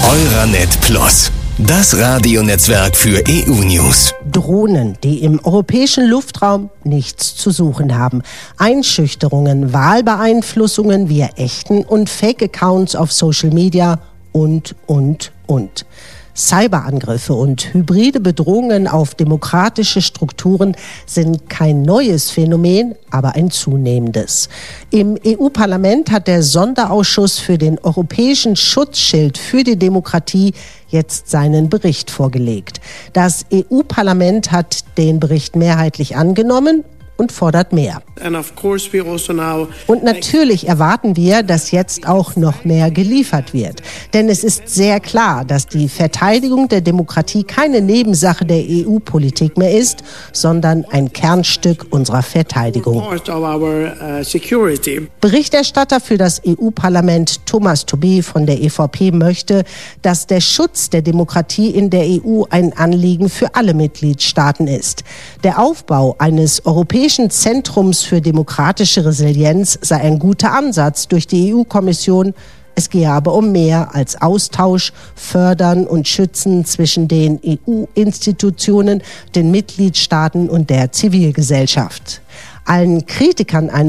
Euranet Plus, das Radionetzwerk für EU-News. Drohnen, die im europäischen Luftraum nichts zu suchen haben. Einschüchterungen, Wahlbeeinflussungen via echten und Fake-Accounts auf Social Media und. Cyberangriffe und hybride Bedrohungen auf demokratische Strukturen sind kein neues Phänomen, aber ein zunehmendes. Im EU-Parlament hat der Sonderausschuss für den Europäischen Schutzschild für die Demokratie jetzt seinen Bericht vorgelegt. Das EU-Parlament hat den Bericht mehrheitlich angenommen und fordert mehr. Und natürlich erwarten wir, dass jetzt auch noch mehr geliefert wird. Denn es ist sehr klar, dass die Verteidigung der Demokratie keine Nebensache der EU-Politik mehr ist, sondern ein Kernstück unserer Verteidigung. Berichterstatter für das EU-Parlament Thomas Tobé von der EVP möchte, dass der Schutz der Demokratie in der EU ein Anliegen für alle Mitgliedstaaten ist. Der Aufbau eines europäischen Zentrums für demokratische Resilienz sei ein guter Ansatz durch die EU-Kommission. Es gehe aber um mehr als Austausch, Fördern und Schützen zwischen den EU-Institutionen, den Mitgliedstaaten und der Zivilgesellschaft. Allen Kritikern eines